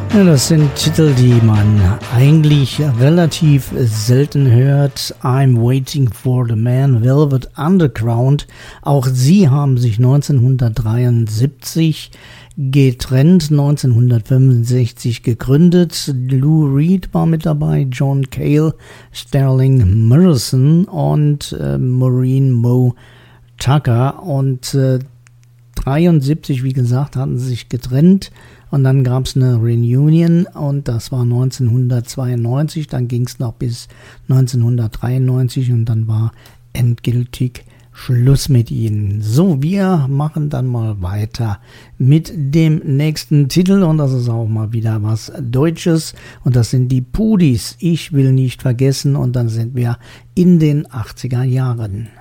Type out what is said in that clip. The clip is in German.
Ja, das sind Titel, die man eigentlich relativ selten hört. I'm Waiting for the Man, Velvet Underground. Auch sie haben sich 1973 getrennt, 1965 gegründet. Lou Reed war mit dabei, John Cale, Sterling Morrison und Maureen Mo Tucker. Und 1973, wie gesagt, hatten sie sich getrennt. Und dann gab es eine Reunion und das war 1992, dann ging es noch bis 1993 und dann war endgültig Schluss mit ihnen. So, wir machen dann mal weiter mit dem nächsten Titel und das ist auch mal wieder was Deutsches und das sind die Pudis. Ich will nicht vergessen und dann sind wir in den 80er Jahren.